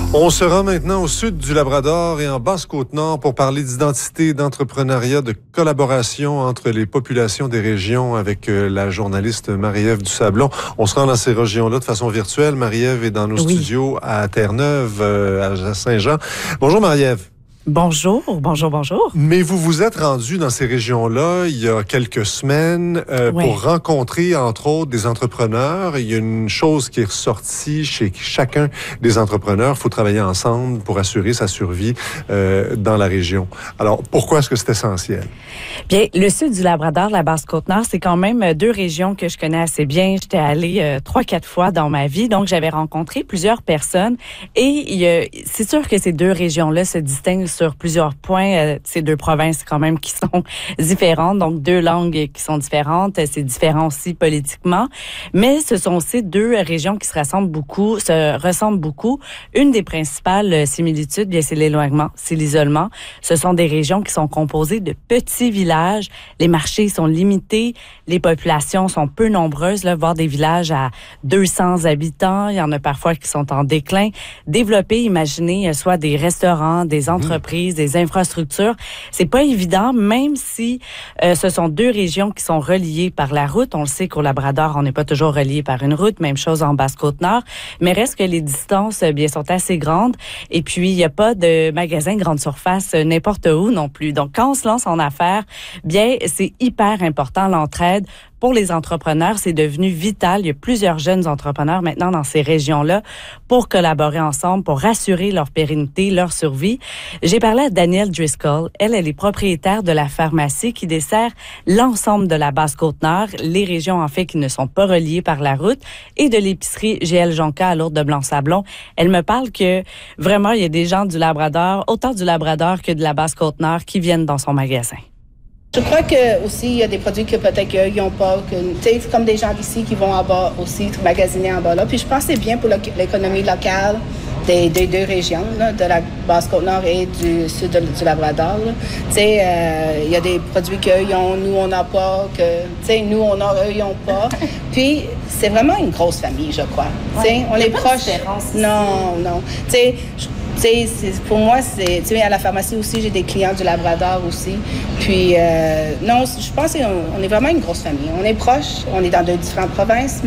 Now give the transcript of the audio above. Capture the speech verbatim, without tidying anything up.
On se rend maintenant au sud du Labrador et en Basse-Côte-Nord pour parler d'identité, d'entrepreneuriat, de collaboration entre les populations des régions avec euh, la journaliste Marie-Ève Dusablon. On se rend dans ces régions-là de façon virtuelle. Marie-Ève est dans nos oui. studios à Terre-Neuve, euh, à Saint-Jean. Bonjour Marie-Ève. Bonjour, bonjour, bonjour. Mais vous vous êtes rendu dans ces régions-là il y a quelques semaines euh, ouais. pour rencontrer, entre autres, des entrepreneurs. Il y a une chose qui est ressortie chez chacun des entrepreneurs. Il faut travailler ensemble pour assurer sa survie euh, dans la région. Alors, pourquoi est-ce que c'est essentiel? Bien, le sud du Labrador, la Basse-Côte-Nord, c'est quand même deux régions que je connais assez bien. J'étais allée euh, trois, quatre fois dans ma vie, donc j'avais rencontré plusieurs personnes. Et il y a, c'est sûr que ces deux régions-là se distinguent sur plusieurs points. Euh, ces deux provinces quand même qui sont différentes, donc deux langues qui sont différentes. C'est différent aussi politiquement, mais ce sont aussi deux régions qui se ressemblent beaucoup, se ressemblent beaucoup. Une des principales similitudes, bien c'est l'éloignement, c'est l'isolement. Ce sont des régions qui sont composées de petits villages. Les marchés sont limités, les populations sont peu nombreuses, là, voire des villages à deux cents habitants. Il y en a parfois qui sont en déclin. Développer, imaginez, soit des restaurants, des entreprises, des infrastructures. C'est pas évident, même si euh, ce sont deux régions qui sont reliées par la route. On le sait qu'au Labrador, on n'est pas toujours relié par une route. Même chose en Basse-Côte-Nord. Mais reste que les distances, bien, sont assez grandes. Et puis, il n'y a pas de magasin grande surface euh, n'importe où non plus. Donc, quand on se lance en affaires, bien, c'est hyper important l'entraide. Pour les entrepreneurs, c'est devenu vital. Il y a plusieurs jeunes entrepreneurs maintenant dans ces régions-là pour collaborer ensemble, pour assurer leur pérennité, leur survie. J'ai parlé à Danielle Driscoll. Elle, elle est propriétaire de la pharmacie qui dessert l'ensemble de la Basse-Côte-Nord, les régions en fait qui ne sont pas reliées par la route, et de l'épicerie G L Jonca à Lourdes de Blanc-Sablon. Elle me parle que vraiment, il y a des gens du Labrador, autant du Labrador que de la Basse-Côte-Nord, qui viennent dans son magasin. Je crois que aussi il y a des produits que peut-être qu'ils n'ont pas, que tu sais, comme des gens d'ici qui vont en bas aussi magasiner en bas là. Puis je pense que c'est bien pour l'économie locale des, des deux régions, là, de la Basse-Côte-Nord et du sud de, du Labrador. Tu sais, euh, il y a des produits qu'eux ont, nous on n'a pas, que tu sais, nous on a, eux ils n'ont pas. Puis c'est vraiment une grosse famille, je crois. Ouais. Tu sais, on est proches. Non, non. Tu sais. Tu sais, pour moi, c'est, tu sais, à la pharmacie aussi, j'ai des clients du Labrador aussi. Puis, euh, non, je pense qu'on on est vraiment une grosse famille. On est proches, on est dans deux différentes provinces.